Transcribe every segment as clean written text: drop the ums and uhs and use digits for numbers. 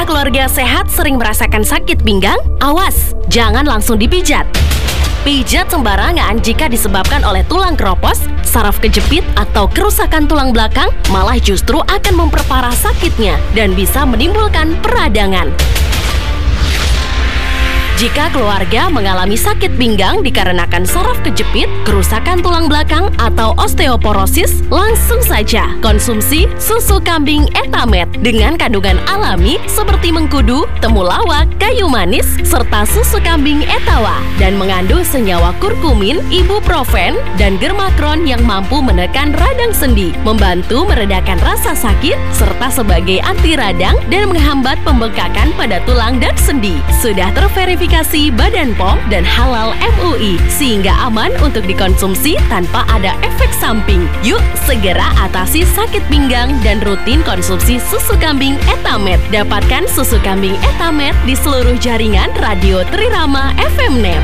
keluarga sehat sering merasakan sakit pinggang? Awas, jangan langsung dipijat. Pijat sembarangan jika disebabkan oleh tulang keropos, saraf kejepit, atau kerusakan tulang belakang malah justru akan memperparah sakitnya dan bisa menimbulkan peradangan. Jika keluarga mengalami sakit pinggang dikarenakan saraf kejepit, kerusakan tulang belakang, atau osteoporosis, langsung saja konsumsi susu kambing Etamet dengan kandungan alami seperti mengkudu, temulawak, kayu manis, serta susu kambing Etawa, dan mengandung senyawa kurkumin, ibuprofen, dan germakron yang mampu menekan radang sendi, membantu meredakan rasa sakit, serta sebagai anti radang dan menghambat pembengkakan pada tulang dan sendi. Sudah terverifikasi Badan POM dan halal MUI, sehingga aman untuk dikonsumsi tanpa ada efek samping. Yuk segera atasi sakit pinggang dan rutin konsumsi susu kambing Etamet. Dapatkan susu kambing Etamet di seluruh jaringan Radio Trirama FM Net.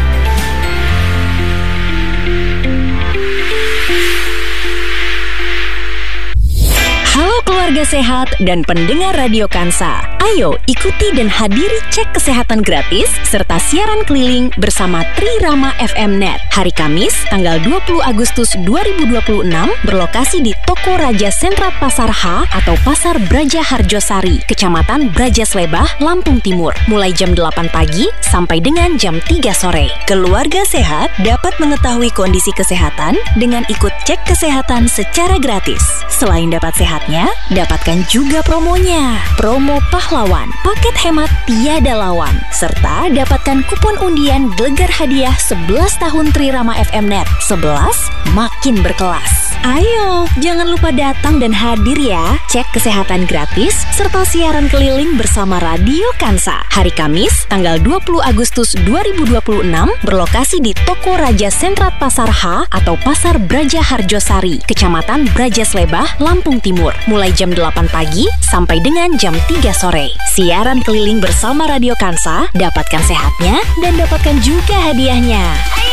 Halo keluarga sehat dan pendengar Radio Kansa. Ayo ikuti dan hadiri cek kesehatan gratis serta siaran keliling bersama Trirama FM Net. Hari Kamis, tanggal 20 Agustus 2026 berlokasi di Toko Raja Sentra Pasar H atau Pasar Braja Harjosari, Kecamatan Braja Slebah, Lampung Timur, mulai jam 8 pagi sampai dengan jam 3 sore. Keluarga sehat dapat mengetahui kondisi kesehatan dengan ikut cek kesehatan secara gratis. Selain dapat sehatnya, dapatkan juga promonya. Promo pahlawan, paket hemat tiada lawan, serta dapatkan kupon undian gelegar hadiah 11 tahun Trirama FM Net. 11 makin berkelas. Ayo, jangan lupa datang dan hadir ya. Cek kesehatan gratis serta siaran keliling bersama Radio Kansa. Hari Kamis, tanggal 20 Agustus 2026 berlokasi di Toko Raja Sentra Pasar H atau Pasar Braja Harjosari, Kecamatan Braja Slebah, Lampung Timur, mulai jam 8 pagi sampai dengan jam 3 sore. Siaran keliling bersama Radio Kansa, dapatkan sehatnya dan dapatkan juga hadiahnya.